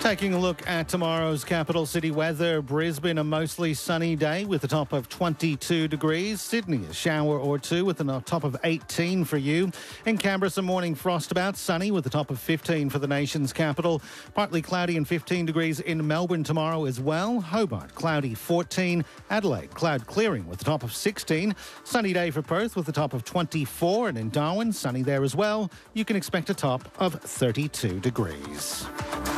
Taking a look at tomorrow's capital city weather, Brisbane a mostly sunny day with a top of 22 degrees. Sydney a shower or two with a top of 18 for you. In Canberra some morning frost about, sunny with a top of 15 for the nation's capital. Partly cloudy and 15 degrees in Melbourne tomorrow as well. Hobart cloudy 14. Adelaide cloud clearing with a top of 16. Sunny day for Perth with a top of 24, and in Darwin sunny there as well. You can expect a top of 32 degrees.